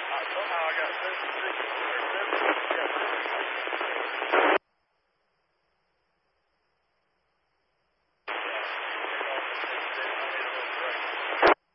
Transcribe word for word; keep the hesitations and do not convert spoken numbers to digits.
I, somehow I got fifty-six. Or fifty, yeah, fifty-six.